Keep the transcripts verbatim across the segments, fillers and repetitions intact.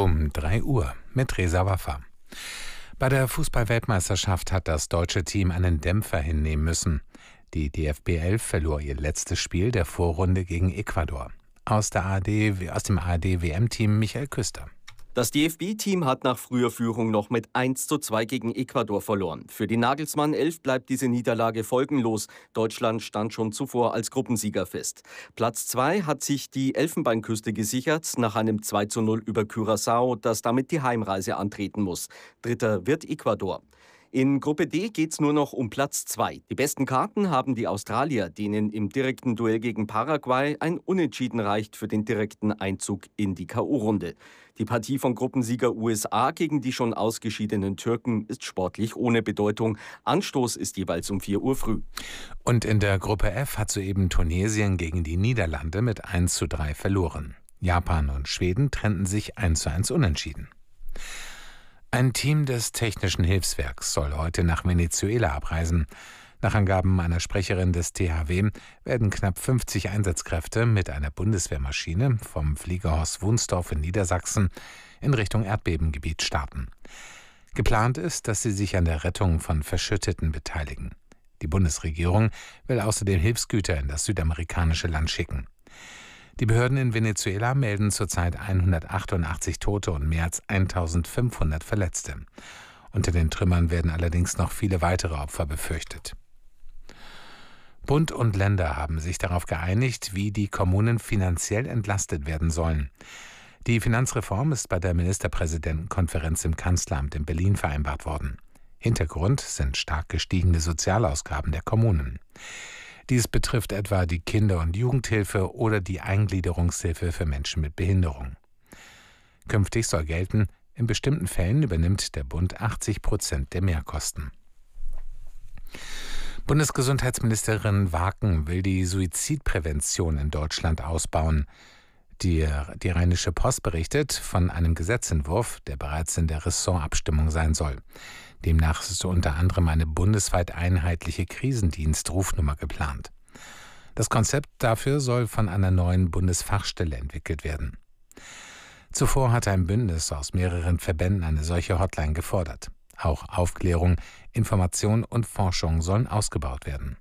Um drei Uhr mit Reza Waffa. Bei der Fußball-Weltmeisterschaft hat das deutsche Team einen Dämpfer hinnehmen müssen. Die D F B elf verlor ihr letztes Spiel der Vorrunde gegen Ecuador. Aus, der A R D, aus dem A R D-W M-Team Michael Küster. Das D F B-Team hat nach früher Führung noch mit eins zu zwei gegen Ecuador verloren. Für die Nagelsmann elf bleibt diese Niederlage folgenlos. Deutschland stand schon zuvor als Gruppensieger fest. Platz zwei hat sich die Elfenbeinküste gesichert nach einem zwei zu null über Curaçao, das damit die Heimreise antreten muss. Dritter wird Ecuador. In Gruppe D geht's nur noch um Platz zwei. Die besten Karten haben die Australier, denen im direkten Duell gegen Paraguay ein Unentschieden reicht für den direkten Einzug in die K O-Runde. Die Partie von Gruppensieger U S A gegen die schon ausgeschiedenen Türken ist sportlich ohne Bedeutung. Anstoß ist jeweils um vier Uhr früh. Und in der Gruppe F hat soeben Tunesien gegen die Niederlande mit eins zu drei verloren. Japan und Schweden trennten sich eins zu eins unentschieden. Ein Team des Technischen Hilfswerks soll heute nach Venezuela abreisen. Nach Angaben einer Sprecherin des T H W werden knapp fünfzig Einsatzkräfte mit einer Bundeswehrmaschine vom Flieger Horst Wunstorf in Niedersachsen in Richtung Erdbebengebiet starten. Geplant ist, dass sie sich an der Rettung von Verschütteten beteiligen. Die Bundesregierung will außerdem Hilfsgüter in das südamerikanische Land schicken. Die Behörden in Venezuela melden zurzeit hundertachtundachtzig Tote und mehr als eintausendfünfhundert Verletzte. Unter den Trümmern werden allerdings noch viele weitere Opfer befürchtet. Bund und Länder haben sich darauf geeinigt, wie die Kommunen finanziell entlastet werden sollen. Die Finanzreform ist bei der Ministerpräsidentenkonferenz im Kanzleramt in Berlin vereinbart worden. Hintergrund sind stark gestiegene Sozialausgaben der Kommunen. Dies betrifft etwa die Kinder- und Jugendhilfe oder die Eingliederungshilfe für Menschen mit Behinderung. Künftig soll gelten, in bestimmten Fällen übernimmt der Bund achtzig Prozent der Mehrkosten. Bundesgesundheitsministerin Waken will die Suizidprävention in Deutschland ausbauen. Die, die Rheinische Post berichtet von einem Gesetzentwurf, der bereits in der Ressortabstimmung sein soll. Demnach ist unter anderem eine bundesweit einheitliche Krisendienstrufnummer geplant. Das Konzept dafür soll von einer neuen Bundesfachstelle entwickelt werden. Zuvor hatte ein Bündnis aus mehreren Verbänden eine solche Hotline gefordert. Auch Aufklärung, Information und Forschung sollen ausgebaut werden.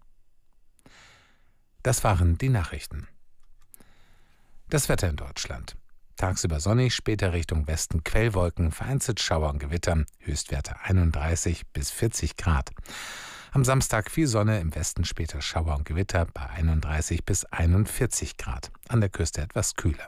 Das waren die Nachrichten. Das Wetter in Deutschland. Tagsüber sonnig, später Richtung Westen Quellwolken, vereinzelt Schauer und Gewitter, Höchstwerte einunddreißig bis vierzig Grad. Am Samstag viel Sonne, im Westen später Schauer und Gewitter bei einunddreißig bis einundvierzig Grad. An der Küste etwas kühler.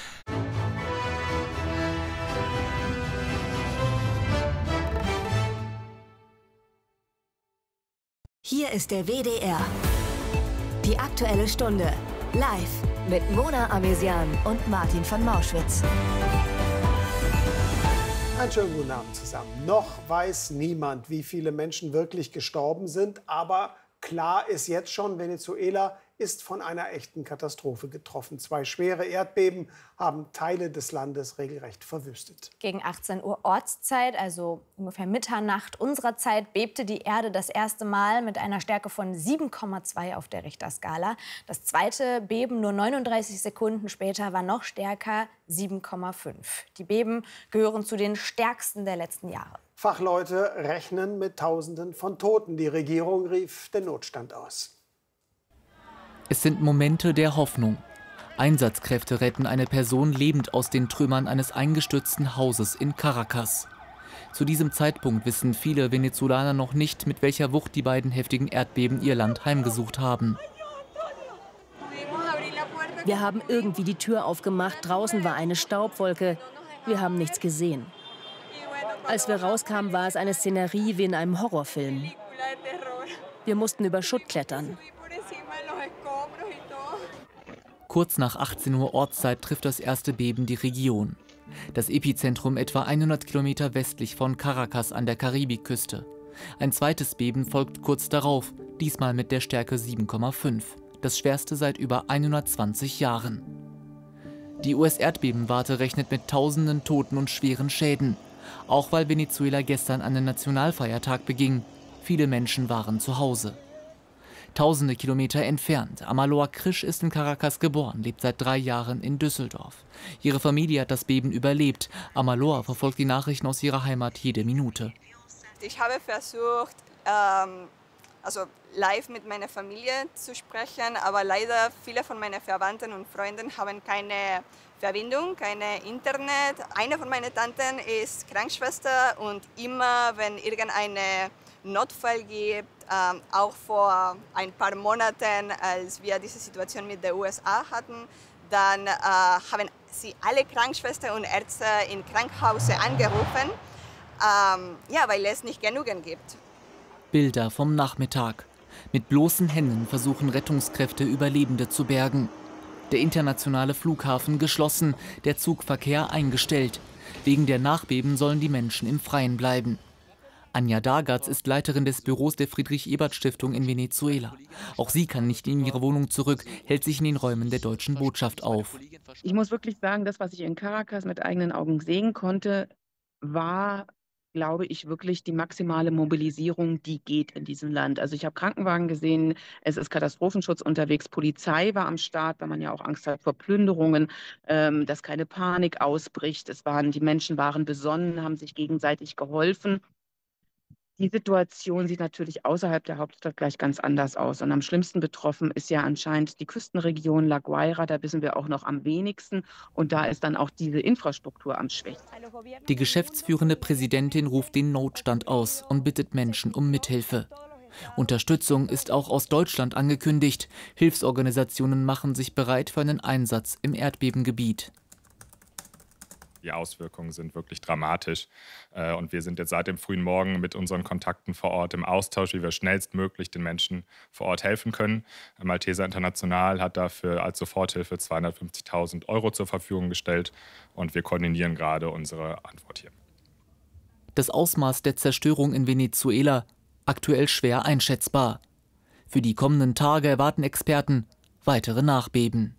Hier ist der W D R. Die Aktuelle Stunde. Live mit Mona Amesian und Martin von Mauschwitz. Einen schönen guten Abend zusammen. Noch weiß niemand, wie viele Menschen wirklich gestorben sind, aber klar ist jetzt schon, Venezuela ist von einer echten Katastrophe getroffen. Zwei schwere Erdbeben haben Teile des Landes regelrecht verwüstet. Gegen achtzehn Uhr Ortszeit, also ungefähr Mitternacht unserer Zeit, bebte die Erde das erste Mal mit einer Stärke von sieben Komma zwei auf der Richterskala. Das zweite Beben nur neununddreißig Sekunden später war noch stärker, sieben Komma fünf. Die Beben gehören zu den stärksten der letzten Jahre. Fachleute rechnen mit Tausenden von Toten. Die Regierung rief den Notstand aus. Es sind Momente der Hoffnung. Einsatzkräfte retten eine Person lebend aus den Trümmern eines eingestürzten Hauses in Caracas. Zu diesem Zeitpunkt wissen viele Venezolaner noch nicht, mit welcher Wucht die beiden heftigen Erdbeben ihr Land heimgesucht haben. Wir haben irgendwie die Tür aufgemacht, draußen war eine Staubwolke. Wir haben nichts gesehen. Als wir rauskamen, war es eine Szenerie wie in einem Horrorfilm. Wir mussten über Schutt klettern. Kurz nach achtzehn Uhr Ortszeit trifft das erste Beben die Region. Das Epizentrum etwa hundert Kilometer westlich von Caracas an der Karibikküste. Ein zweites Beben folgt kurz darauf, diesmal mit der Stärke sieben Komma fünf, das schwerste seit über hundertzwanzig Jahren. Die U S-Erdbebenwarte rechnet mit tausenden Toten und schweren Schäden, auch weil Venezuela gestern einen Nationalfeiertag beging. Viele Menschen waren zu Hause. Tausende Kilometer entfernt. Amaloa Krisch ist in Caracas geboren, lebt seit drei Jahren in Düsseldorf. Ihre Familie hat das Beben überlebt. Amaloa verfolgt die Nachrichten aus ihrer Heimat jede Minute. Ich habe versucht, ähm, also live mit meiner Familie zu sprechen, aber leider viele von meinen Verwandten und Freunden haben keine Verbindung, kein Internet. Eine von meinen Tanten ist Krankenschwester und immer, wenn irgendein Notfall gibt, ähm, auch vor ein paar Monaten, als wir diese Situation mit den U S A hatten, dann äh, haben sie alle Krankenschwestern und Ärzte in Krankenhäuser angerufen, ähm, ja, weil es nicht genügend gibt. Bilder vom Nachmittag. Mit bloßen Händen versuchen Rettungskräfte, Überlebende zu bergen. Der internationale Flughafen geschlossen, der Zugverkehr eingestellt. Wegen der Nachbeben sollen die Menschen im Freien bleiben. Anja Dagatz ist Leiterin des Büros der Friedrich-Ebert-Stiftung in Venezuela. Auch sie kann nicht in ihre Wohnung zurück, hält sich in den Räumen der deutschen Botschaft auf. Ich muss wirklich sagen, das, was ich in Caracas mit eigenen Augen sehen konnte, war, glaube ich, wirklich die maximale Mobilisierung, die geht in diesem Land. Also ich habe Krankenwagen gesehen, es ist Katastrophenschutz unterwegs, Polizei war am Start, weil man ja auch Angst hat vor Plünderungen, ähm, dass keine Panik ausbricht. Es waren, die Menschen waren besonnen, haben sich gegenseitig geholfen. Die Situation sieht natürlich außerhalb der Hauptstadt gleich ganz anders aus. Und am schlimmsten betroffen ist ja anscheinend die Küstenregion La Guaira. Da wissen wir auch noch am wenigsten. Und da ist dann auch diese Infrastruktur am schwächsten. Die geschäftsführende Präsidentin ruft den Notstand aus und bittet Menschen um Mithilfe. Unterstützung ist auch aus Deutschland angekündigt. Hilfsorganisationen machen sich bereit für einen Einsatz im Erdbebengebiet. Die Auswirkungen sind wirklich dramatisch. Und wir sind jetzt seit dem frühen Morgen mit unseren Kontakten vor Ort im Austausch, wie wir schnellstmöglich den Menschen vor Ort helfen können. Malteser International hat dafür als Soforthilfe zweihundertfünfzigtausend Euro zur Verfügung gestellt. Und wir koordinieren gerade unsere Antwort hier. Das Ausmaß der Zerstörung in Venezuela aktuell schwer einschätzbar. Für die kommenden Tage erwarten Experten weitere Nachbeben.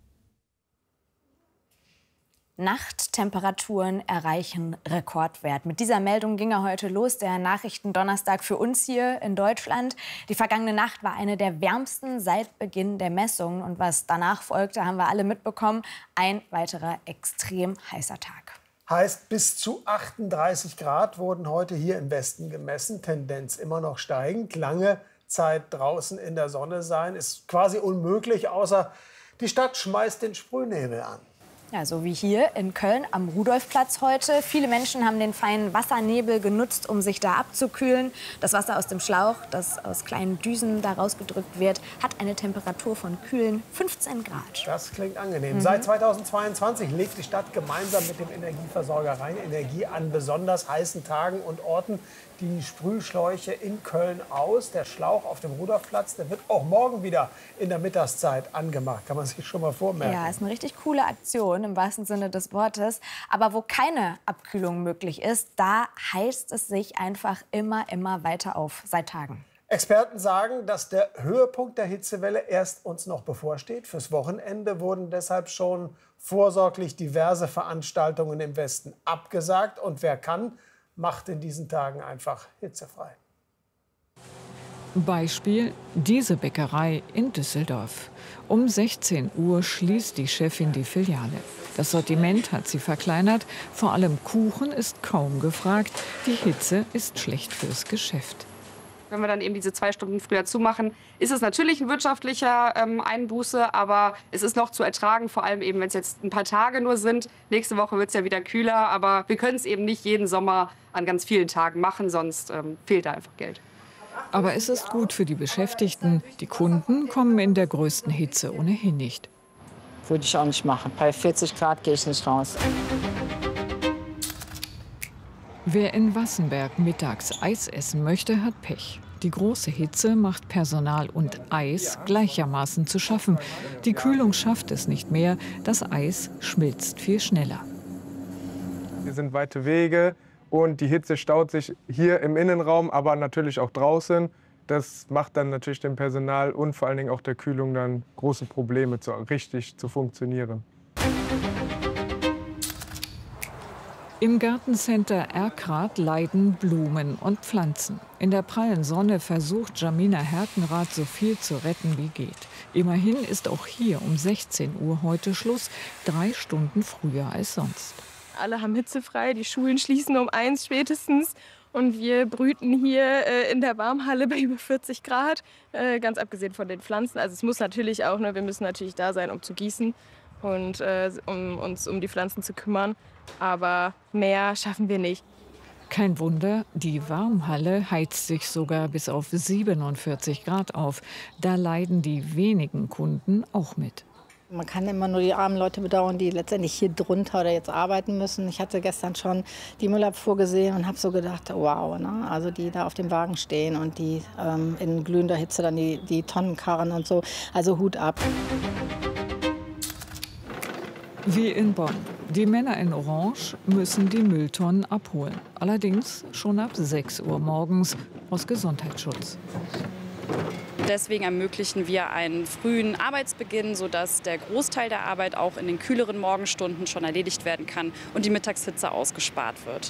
Nachttemperaturen erreichen Rekordwert. Mit dieser Meldung ging er heute los, der Nachrichtendonnerstag für uns hier in Deutschland. Die vergangene Nacht war eine der wärmsten seit Beginn der Messungen. Und was danach folgte, haben wir alle mitbekommen. Ein weiterer extrem heißer Tag. Heißt, bis zu achtunddreißig Grad wurden heute hier im Westen gemessen. Tendenz immer noch steigend. Lange Zeit draußen in der Sonne sein ist quasi unmöglich, außer die Stadt schmeißt den Sprühnebel an. Ja, so wie hier in Köln am Rudolfplatz heute. Viele Menschen haben den feinen Wassernebel genutzt, um sich da abzukühlen. Das Wasser aus dem Schlauch, das aus kleinen Düsen da rausgedrückt wird, hat eine Temperatur von kühlen fünfzehn Grad. Das klingt angenehm. Mhm. Seit zweitausendzweiundzwanzig legt die Stadt gemeinsam mit dem Energieversorger Rheinenergie an besonders heißen Tagen und Orten die Sprühschläuche in Köln aus. Der Schlauch auf dem Rudolfplatz, der wird auch morgen wieder in der Mittagszeit angemacht. Kann man sich schon mal vormerken. Ja, ist eine richtig coole Aktion im wahrsten Sinne des Wortes. Aber wo keine Abkühlung möglich ist, da heizt es sich einfach immer, immer weiter auf, seit Tagen. Experten sagen, dass der Höhepunkt der Hitzewelle erst uns noch bevorsteht. Fürs Wochenende wurden deshalb schon vorsorglich diverse Veranstaltungen im Westen abgesagt. Und wer kann, macht in diesen Tagen einfach hitzefrei. Beispiel diese Bäckerei in Düsseldorf. Um sechzehn Uhr schließt die Chefin die Filiale. Das Sortiment hat sie verkleinert. Vor allem Kuchen ist kaum gefragt. Die Hitze ist schlecht fürs Geschäft. Wenn wir dann eben diese zwei Stunden früher zumachen, ist es natürlich ein wirtschaftlicher ähm, Einbuße, aber es ist noch zu ertragen, vor allem eben, wenn es jetzt ein paar Tage nur sind. Nächste Woche wird es ja wieder kühler, aber wir können es eben nicht jeden Sommer an ganz vielen Tagen machen, sonst ähm, fehlt da einfach Geld. Aber es ist gut für die Beschäftigten. Die Kunden kommen in der größten Hitze ohnehin nicht. Würde ich auch nicht machen. Bei vierzig Grad gehe ich nicht raus. Wer in Wassenberg mittags Eis essen möchte, hat Pech. Die große Hitze macht Personal und Eis gleichermaßen zu schaffen. Die Kühlung schafft es nicht mehr. Das Eis schmilzt viel schneller. Hier sind weite Wege und die Hitze staut sich hier im Innenraum, aber natürlich auch draußen. Das macht dann natürlich dem Personal und vor allen Dingen auch der Kühlung dann große Probleme, zu, richtig zu funktionieren. Im Gartencenter Erkrath leiden Blumen und Pflanzen. In der prallen Sonne versucht Jamina Herkenrath, so viel zu retten wie geht. Immerhin ist auch hier um sechzehn Uhr heute Schluss, drei Stunden früher als sonst. Alle haben hitzefrei, die Schulen schließen um eins spätestens. Und wir brüten hier äh, in der Warmhalle bei über vierzig Grad, äh, ganz abgesehen von den Pflanzen. Also es muss natürlich auch, ne, wir müssen natürlich da sein, um zu gießen und äh, um uns um die Pflanzen zu kümmern. Aber mehr schaffen wir nicht. Kein Wunder, die Warmhalle heizt sich sogar bis auf siebenundvierzig Grad auf. Da leiden die wenigen Kunden auch mit. Man kann immer nur die armen Leute bedauern, die letztendlich hier drunter oder jetzt arbeiten müssen. Ich hatte gestern schon die Müllabfuhr gesehen und habe so gedacht, wow, ne? Also die da auf dem Wagen stehen und die ähm, in glühender Hitze dann die, die Tonnen karren und so. Also Hut ab. Wie in Bonn. Die Männer in Orange müssen die Mülltonnen abholen. Allerdings schon ab sechs Uhr morgens aus Gesundheitsschutz. Deswegen ermöglichen wir einen frühen Arbeitsbeginn, sodass der Großteil der Arbeit auch in den kühleren Morgenstunden schon erledigt werden kann und die Mittagshitze ausgespart wird.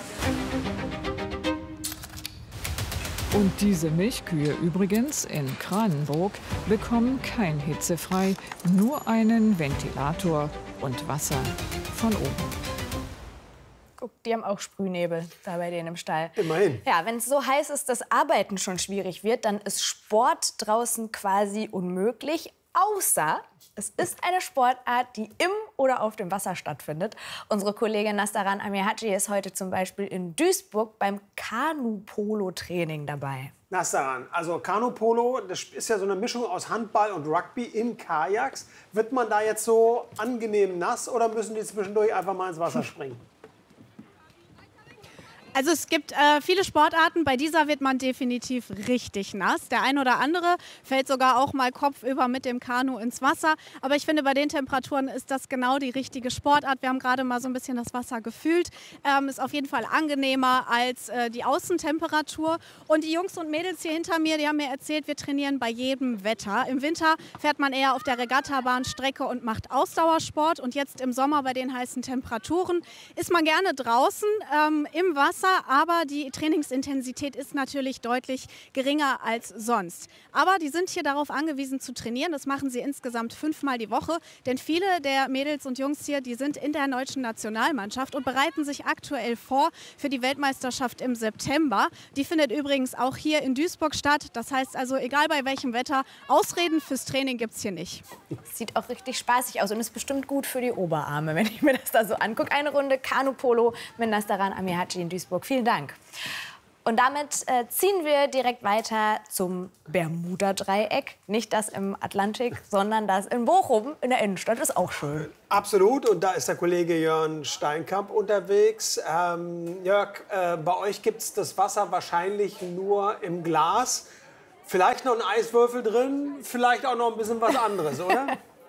Und diese Milchkühe übrigens in Kranenburg bekommen kein Hitzefrei, nur einen Ventilator und Wasser von oben. Guck, die haben auch Sprühnebel da bei denen im Stall. Immerhin. Ja, wenn es so heiß ist, dass Arbeiten schon schwierig wird, dann ist Sport draußen quasi unmöglich. Außer es ist eine Sportart, die im oder auf dem Wasser stattfindet. Unsere Kollegin Nastaran Amirhaci ist heute zum Beispiel in Duisburg beim Kanu-Polo-Training dabei. Nastaran, also Kanu-Polo, das ist ja so eine Mischung aus Handball und Rugby in Kajaks. Wird man da jetzt so angenehm nass oder müssen die zwischendurch einfach mal ins Wasser springen? Also es gibt äh, viele Sportarten, bei dieser wird man definitiv richtig nass. Der ein oder andere fällt sogar auch mal kopfüber mit dem Kanu ins Wasser. Aber ich finde, bei den Temperaturen ist das genau die richtige Sportart. Wir haben gerade mal so ein bisschen das Wasser gefühlt. Ähm, ist auf jeden Fall angenehmer als äh, die Außentemperatur. Und die Jungs und Mädels hier hinter mir, die haben mir erzählt, wir trainieren bei jedem Wetter. Im Winter fährt man eher auf der Regattabahnstrecke und macht Ausdauersport. Und jetzt im Sommer bei den heißen Temperaturen ist man gerne draußen ähm, im Wasser. Aber die Trainingsintensität ist natürlich deutlich geringer als sonst. Aber die sind hier darauf angewiesen zu trainieren. Das machen sie insgesamt fünfmal die Woche. Denn viele der Mädels und Jungs hier, die sind in der deutschen Nationalmannschaft und bereiten sich aktuell vor für die Weltmeisterschaft im September. Die findet übrigens auch hier in Duisburg statt. Das heißt also, egal bei welchem Wetter, Ausreden fürs Training gibt es hier nicht. Sieht auch richtig spaßig aus und ist bestimmt gut für die Oberarme, wenn ich mir das da so angucke. Eine Runde Kanu-Polo mit Nastaran Amirhaci in Duisburg. Vielen Dank. Und damit äh, ziehen wir direkt weiter zum Bermuda-Dreieck. Nicht das im Atlantik, sondern das in Bochum in der Innenstadt. Ist auch schön. Absolut. Und da ist der Kollege Jörn Steinkamp unterwegs. Ähm, Jörg, äh, bei euch gibt es das Wasser wahrscheinlich nur im Glas. Vielleicht noch ein Eiswürfel drin, vielleicht auch noch ein bisschen was anderes, oder?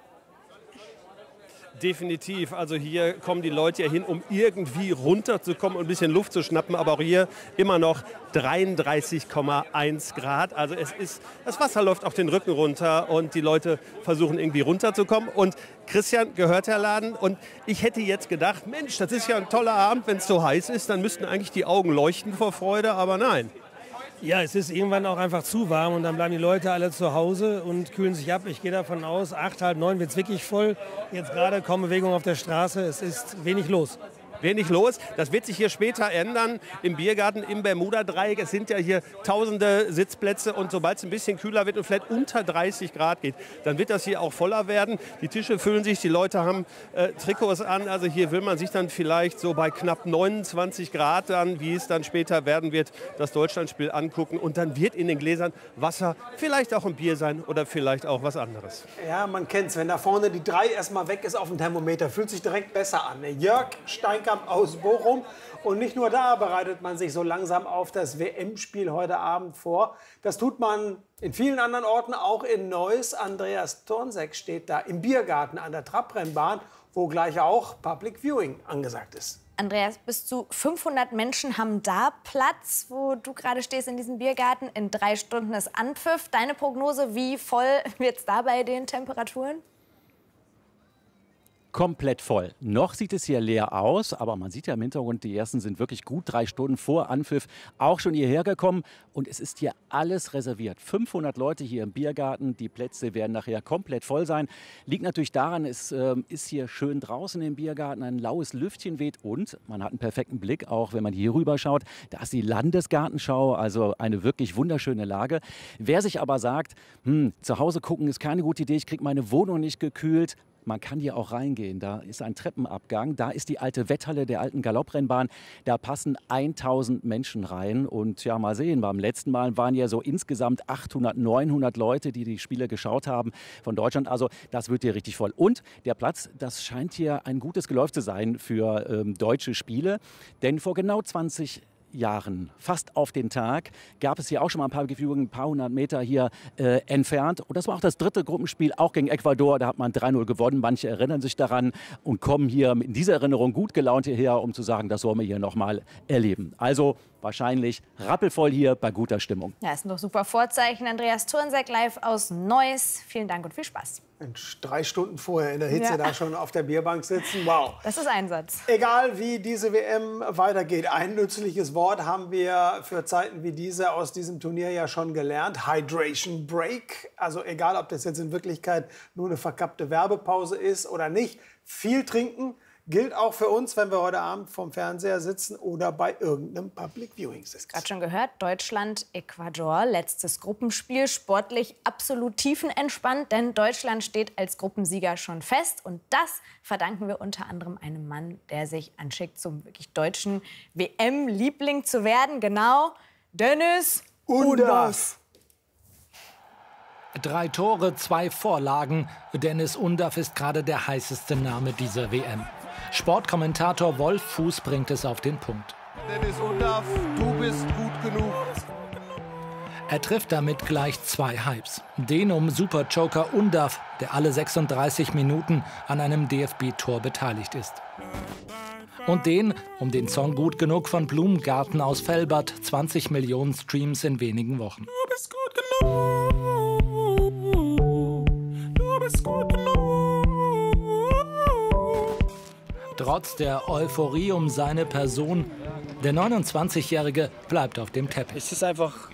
Definitiv. Also hier kommen die Leute ja hin, um irgendwie runterzukommen und ein bisschen Luft zu schnappen. Aber auch hier immer noch dreiunddreißig Komma eins Grad. Also es ist, das Wasser läuft auf den Rücken runter und die Leute versuchen irgendwie runterzukommen. Und Christian gehört der Laden und ich hätte jetzt gedacht, Mensch, das ist ja ein toller Abend, wenn es so heiß ist, dann müssten eigentlich die Augen leuchten vor Freude, aber nein. Ja, es ist irgendwann auch einfach zu warm und dann bleiben die Leute alle zu Hause und kühlen sich ab. Ich gehe davon aus, acht, halb neun wird es wirklich voll. Jetzt gerade kaum Bewegung auf der Straße, es ist wenig los. Wenig los. Das wird sich hier später ändern im Biergarten, im Bermuda-Dreieck. Es sind ja hier tausende Sitzplätze und sobald es ein bisschen kühler wird und vielleicht unter dreißig Grad geht, dann wird das hier auch voller werden. Die Tische füllen sich, die Leute haben äh, Trikots an. Also hier will man sich dann vielleicht so bei knapp neunundzwanzig Grad dann, wie es dann später werden wird, das Deutschlandspiel angucken. Und dann wird in den Gläsern Wasser, vielleicht auch ein Bier sein oder vielleicht auch was anderes. Ja, man kennt es. Wenn da vorne die drei erstmal weg ist auf dem Thermometer, fühlt sich direkt besser an. Jörg Steinkamp aus Bochum. Und nicht nur da bereitet man sich so langsam auf das W M-Spiel heute Abend vor. Das tut man in vielen anderen Orten, auch in Neuss. Andreas Tornseck steht da im Biergarten an der Trabrennbahn, wo gleich auch Public Viewing angesagt ist. Andreas, bis zu fünfhundert Menschen haben da Platz, wo du gerade stehst in diesem Biergarten. In drei Stunden ist Anpfiff. Deine Prognose, wie voll wird es da bei den Temperaturen? komplett voll. Noch sieht es hier leer aus, aber man sieht ja im Hintergrund, die ersten sind wirklich gut drei Stunden vor Anpfiff auch schon hierher gekommen. Und es ist hier alles reserviert. fünfhundert Leute hier im Biergarten. Die Plätze werden nachher komplett voll sein. Liegt natürlich daran, es äh, ist hier schön draußen im Biergarten, ein laues Lüftchen weht und man hat einen perfekten Blick, auch wenn man hier rüber schaut. Da ist die Landesgartenschau, also eine wirklich wunderschöne Lage. Wer sich aber sagt, hm, zu Hause gucken ist keine gute Idee, ich kriege meine Wohnung nicht gekühlt. Man kann hier auch reingehen. Da ist ein Treppenabgang. Da ist die alte Wetthalle der alten Galopprennbahn. Da passen tausend Menschen rein. Und ja, mal sehen, beim letzten Mal waren ja so insgesamt achthundert, neunhundert Leute, die die Spiele geschaut haben von Deutschland. Also das wird hier richtig voll. Und der Platz, das scheint hier ein gutes Geläuf zu sein für ähm, deutsche Spiele. Denn vor genau zwanzig Jahren, fast auf den Tag, gab es hier auch schon mal ein paar Gefüge, ein paar hundert Meter hier äh, entfernt. Und das war auch das dritte Gruppenspiel, auch gegen Ecuador. Da hat man drei null gewonnen. Manche erinnern sich daran und kommen hier in dieser Erinnerung gut gelaunt hierher, um zu sagen, das wollen wir hier nochmal erleben. Also wahrscheinlich rappelvoll hier bei guter Stimmung. Ja, ist noch super Vorzeichen. Andreas Turnsack live aus Neuss. Vielen Dank und viel Spaß. Mensch, drei Stunden vorher in der Hitze Ja. da schon auf der Bierbank sitzen, wow. Das ist Einsatz. Egal wie diese W M weitergeht, ein nützliches Wort haben wir für Zeiten wie diese aus diesem Turnier ja schon gelernt. Hydration Break. Also egal, ob das jetzt in Wirklichkeit nur eine verkappte Werbepause ist oder nicht. Viel trinken gilt auch für uns, wenn wir heute Abend vorm Fernseher sitzen oder bei irgendeinem Public Viewing sitzen. Gerade schon gehört, Deutschland, Ecuador, letztes Gruppenspiel, sportlich absolut tiefenentspannt, denn Deutschland steht als Gruppensieger schon fest. Und das verdanken wir unter anderem einem Mann, der sich anschickt, zum wirklich deutschen W M-Liebling zu werden. Genau, Dennis Undaff. Drei Tore, zwei Vorlagen. Dennis Undaff ist gerade der heißeste Name dieser W M. Sportkommentator Wolf Fuß bringt es auf den Punkt. Dennis Undaff, du bist gut genug. Er trifft damit gleich zwei Hypes. Den um Superjoker Undaff, der alle sechsunddreißig Minuten an einem D F B-Tor beteiligt ist. Und den um den Song Gut genug von Blumengarten aus Velbert, zwanzig Millionen Streams in wenigen Wochen. Du bist gut genug. Du bist gut genug. Trotz der Euphorie um seine Person, der neunundzwanzigjährige bleibt auf dem Teppich. Es ist einfach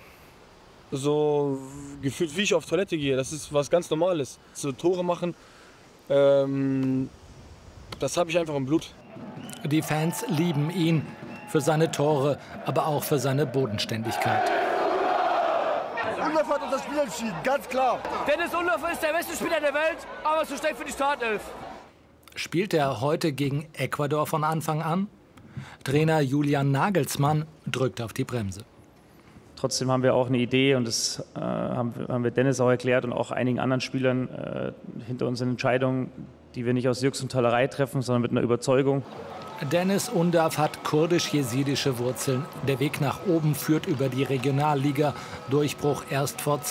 so gefühlt, wie ich auf Toilette gehe. Das ist was ganz Normales. So Tore machen, ähm, das habe ich einfach im Blut. Die Fans lieben ihn für seine Tore, aber auch für seine Bodenständigkeit. Undaff hat uns das Spiel entschieden, ganz klar. Dennis Undaff ist der beste Spieler der Welt, aber zu schlecht für die Startelf. Spielt er heute gegen Ecuador von Anfang an? Trainer Julian Nagelsmann drückt auf die Bremse. Trotzdem haben wir auch eine Idee und das äh, haben, haben wir Dennis auch erklärt und auch einigen anderen Spielern äh, hinter unseren Entscheidungen, die wir nicht aus Jux und Tollerei treffen, sondern mit einer Überzeugung. Dennis Undaff hat kurdisch-jesidische Wurzeln. Der Weg nach oben führt über die Regionalliga. Durchbruch erst vor